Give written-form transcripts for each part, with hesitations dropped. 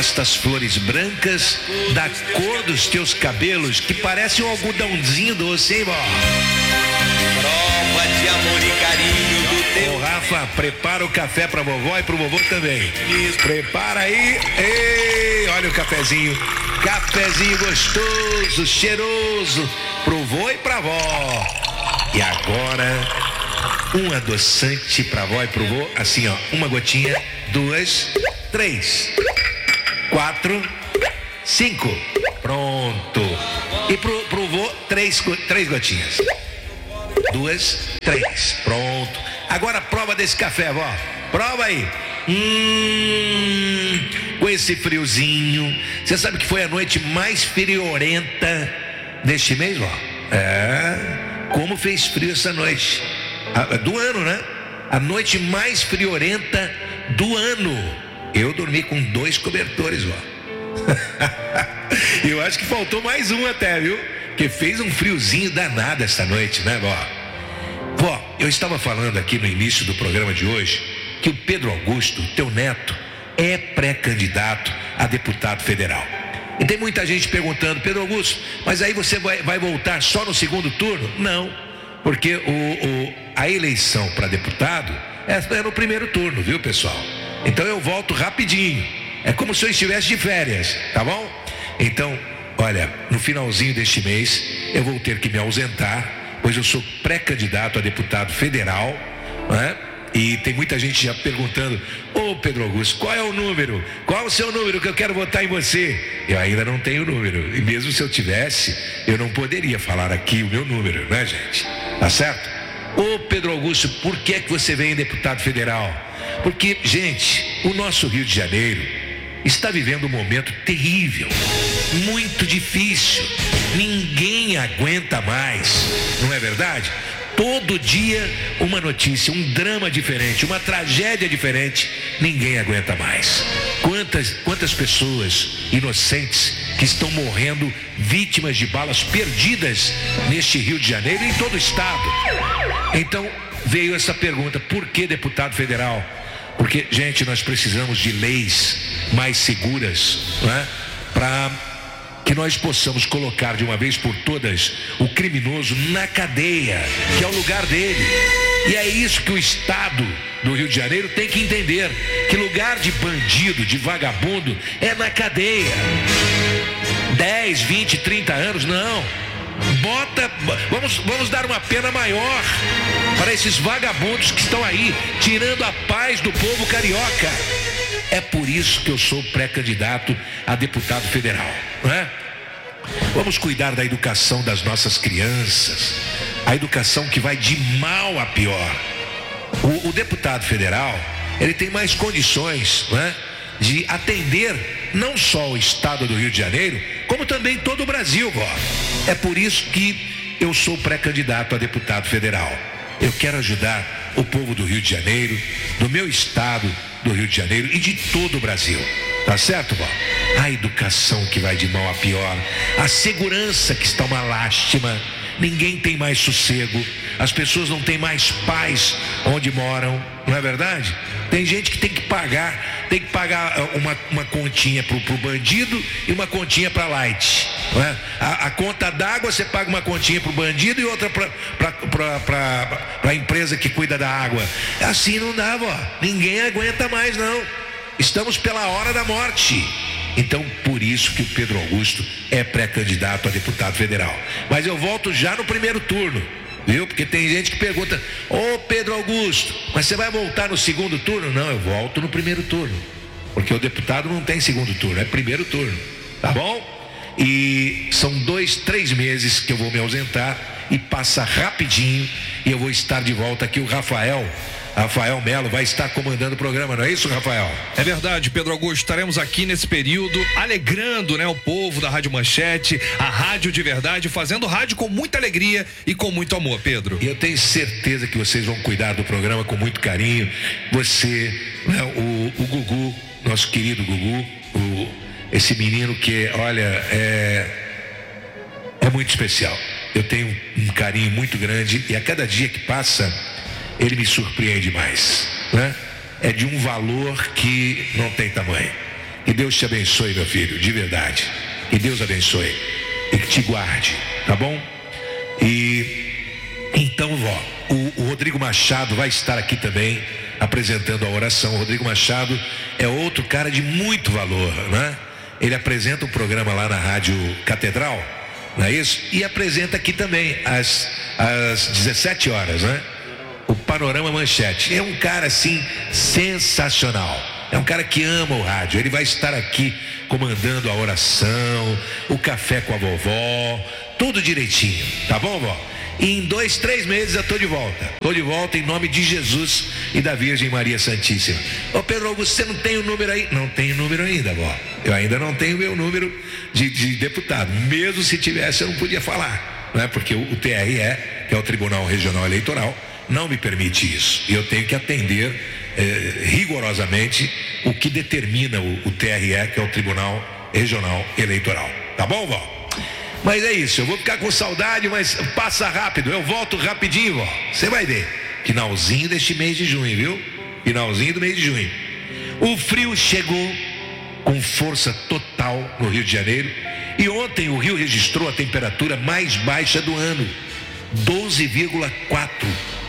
estas flores brancas, da cor dos teus cabelos, que parece um algodãozinho doce, hein, vó? Prova de amor e carinho do teu. Ô, Rafa, prepara o café pra vovó e pro vovô também. Isso. Prepara aí. Ei, olha o cafezinho. Cafezinho gostoso, cheiroso, pro vô e pra vó. E agora, um adoçante pra vó e pro vô, assim, ó, uma gotinha, 2, 3, 4, 5. Pronto. E pro vô, 3 gotinhas. 2, 3. Pronto. Agora prova desse café, vó. Prova aí. Com esse friozinho. Você sabe que foi a noite mais friorenta deste mês, vó? Como fez frio essa noite. Do ano, né? A noite mais friorenta do ano. Eu dormi com 2 cobertores, vó. Eu acho que faltou mais um até, viu? Porque fez um friozinho danado esta noite, né, vó? Vó, eu estava falando aqui no início do programa de hoje que o Pedro Augusto, teu neto, é pré-candidato a deputado federal. E tem muita gente perguntando: Pedro Augusto, mas aí você vai voltar só no segundo turno? Não, porque a eleição para deputado é no primeiro turno, viu, pessoal? Então eu volto rapidinho. É como se eu estivesse de férias, tá bom? Então, olha, no finalzinho deste mês eu vou ter que me ausentar, pois eu sou pré-candidato a deputado federal, né? E tem muita gente já perguntando: ô Pedro Augusto, qual é o número? Qual é o seu número que eu quero votar em você? Eu ainda não tenho número, e mesmo se eu tivesse, eu não poderia falar aqui o meu número, né, gente? Tá certo? Ô Pedro Augusto, por que você vem deputado federal? Porque, gente, o nosso Rio de Janeiro está vivendo um momento terrível, muito difícil. Ninguém aguenta mais, não é verdade? Todo dia uma notícia, um drama diferente, uma tragédia diferente. Ninguém aguenta mais. Quantas pessoas inocentes que estão morrendo vítimas de balas perdidas neste Rio de Janeiro e em todo o estado. Então veio essa pergunta: por que deputado federal? Porque, gente, nós precisamos de leis mais seguras, né? Para que nós possamos colocar de uma vez por todas o criminoso na cadeia, que é o lugar dele. E é isso que o estado do Rio de Janeiro tem que entender, que lugar de bandido, de vagabundo, é na cadeia. 10, 20, 30 anos, não. Vamos dar uma pena maior para esses vagabundos que estão aí tirando a paz do povo carioca. É por isso que eu sou pré-candidato a deputado federal, não é? Vamos cuidar da educação das nossas crianças, a educação que vai de mal a pior. O deputado federal, ele tem mais condições, né, de atender não só o estado do Rio de Janeiro, como também todo o Brasil, vó. É por isso que eu sou pré-candidato a deputado federal. Eu quero ajudar o povo do Rio de Janeiro, do meu estado do Rio de Janeiro e de todo o Brasil. Tá certo, vó? A educação que vai de mal a pior, a segurança que está uma lástima, ninguém tem mais sossego, as pessoas não têm mais paz onde moram, não é verdade? Tem gente que tem que pagar uma continha pro bandido e uma continha para light, não é? A conta d'água você paga uma continha pro bandido e outra para a empresa que cuida da água. Assim não dá, vó. Ninguém aguenta mais, não. Estamos pela hora da morte. Então, por isso que o Pedro Augusto é pré-candidato a deputado federal. Mas eu volto já no primeiro turno, viu? Porque tem gente que pergunta: ô Pedro Augusto, mas você vai voltar no segundo turno? Não, eu volto no primeiro turno, porque o deputado não tem segundo turno, é primeiro turno, tá bom? E são 2, 3 meses que eu vou me ausentar, e passa rapidinho, e eu vou estar de volta aqui. O Rafael Melo vai estar comandando o programa, não é isso, Rafael? É verdade, Pedro Augusto, estaremos aqui nesse período alegrando, né, o povo da Rádio Manchete, a rádio de verdade, fazendo rádio com muita alegria e com muito amor, Pedro. E eu tenho certeza que vocês vão cuidar do programa com muito carinho. Você, né, o Gugu, nosso querido Gugu, esse menino que, olha, é muito especial. Eu tenho um carinho muito grande, e a cada dia que passa ele me surpreende mais, né? É de um valor que não tem tamanho. Que Deus te abençoe, meu filho, de verdade. Que Deus abençoe e que te guarde, tá bom? E então, vó, o Rodrigo Machado vai estar aqui também apresentando a oração. O Rodrigo Machado é outro cara de muito valor, né? Ele apresenta um programa lá na Rádio Catedral, não é isso? E apresenta aqui também às 17 horas, né? O Panorama Manchete. É um cara assim sensacional. É um cara que ama o rádio. Ele vai estar aqui comandando a oração, o café com a vovó, tudo direitinho, tá bom, vó? E em 2, 3 meses eu tô de volta. Tô de volta em nome de Jesus e da Virgem Maria Santíssima. Ô Pedro Augusto, você não tem o número aí? Não tenho número ainda, vó. Eu ainda não tenho meu número de deputado. Mesmo se tivesse, eu não podia falar, né? Porque o TRE, que é o Tribunal Regional Eleitoral, não me permite isso. E eu tenho que atender rigorosamente o que determina o TRE, que é o Tribunal Regional Eleitoral. Tá bom, vó? Mas é isso, eu vou ficar com saudade, mas passa rápido, eu volto rapidinho, vó. Você vai ver. Finalzinho deste mês de junho, viu? Finalzinho do mês de junho. O frio chegou com força total no Rio de Janeiro. E ontem o Rio registrou a temperatura mais baixa do ano, 12,4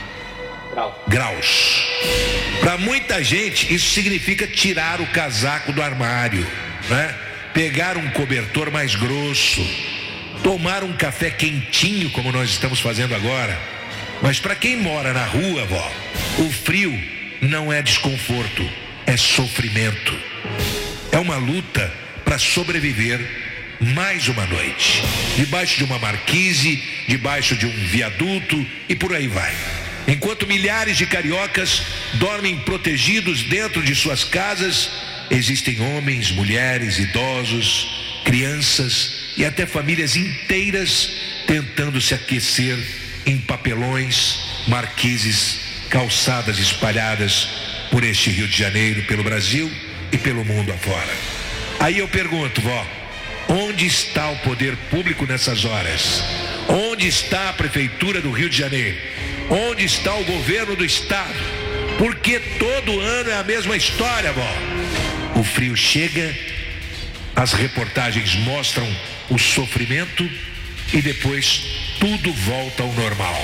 graus. Para muita gente isso significa tirar o casaco do armário, né? Pegar um cobertor mais grosso, tomar um café quentinho como nós estamos fazendo agora. Mas para quem mora na rua, vó, o frio não é desconforto, é sofrimento. É uma luta para sobreviver mais uma noite, debaixo de uma marquise, debaixo de um viaduto e por aí vai. Enquanto milhares de cariocas dormem protegidos dentro de suas casas, existem homens, mulheres, idosos, crianças e até famílias inteiras tentando se aquecer em papelões, marquises, calçadas espalhadas por este Rio de Janeiro, pelo Brasil e pelo mundo afora. Aí eu pergunto, vó, onde está o poder público nessas horas? Onde está a Prefeitura do Rio de Janeiro? Onde está o governo do estado? Porque todo ano é a mesma história, vó. O frio chega, as reportagens mostram o sofrimento e depois tudo volta ao normal.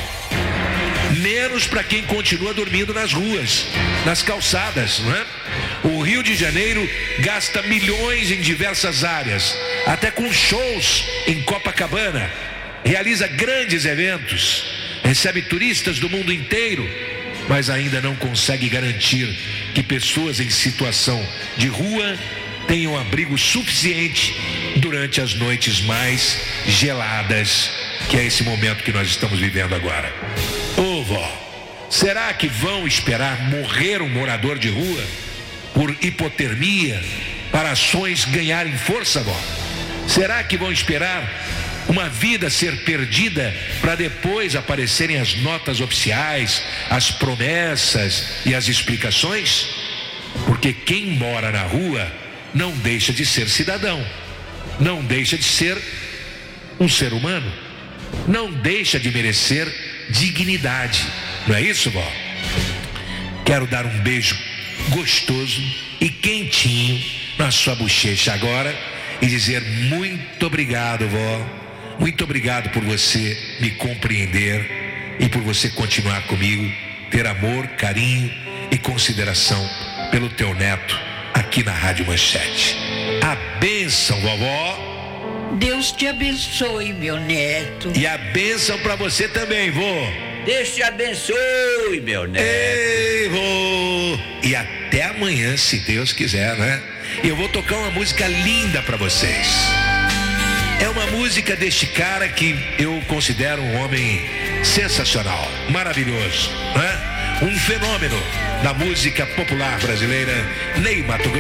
Menos para quem continua dormindo nas ruas, nas calçadas, não é? O Rio de Janeiro gasta milhões em diversas áreas, até com shows em Copacabana, realiza grandes eventos, recebe turistas do mundo inteiro, mas ainda não consegue garantir que pessoas em situação de rua tenham abrigo suficiente durante as noites mais geladas, que é esse momento que nós estamos vivendo agora. Ô vó, será que vão esperar morrer um morador de rua por hipotermia para ações ganharem força, vó? Será que vão esperar uma vida ser perdida para depois aparecerem as notas oficiais, as promessas e as explicações? Porque quem mora na rua não deixa de ser cidadão, não deixa de ser um ser humano, não deixa de merecer dignidade, não é isso, vó? Quero dar um beijo gostoso e quentinho na sua bochecha agora e dizer muito obrigado, vó. Muito obrigado por você me compreender e por você continuar comigo, ter amor, carinho e consideração pelo teu neto aqui na Rádio Manchete. A bênção, vovó. Deus te abençoe, meu neto. E a bênção para você também, vô. Deus te abençoe, meu neto. Ei, vô. E até amanhã, se Deus quiser, né? E eu vou tocar uma música linda para vocês. É uma música deste cara que eu considero um homem sensacional, maravilhoso, né? Um fenômeno da música popular brasileira, Ney Matogrosso.